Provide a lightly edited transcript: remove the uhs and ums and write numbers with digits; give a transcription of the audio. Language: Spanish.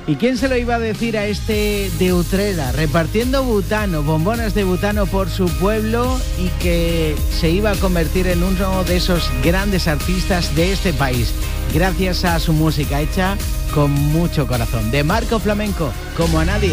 ¿Y quién se lo iba a decir a este de Utrera, repartiendo butano, bombonas de butano por su pueblo, y que se iba a convertir en uno de esos grandes artistas de este país, gracias a su música hecha con mucho corazón? De Marco Flamenco, como a nadie.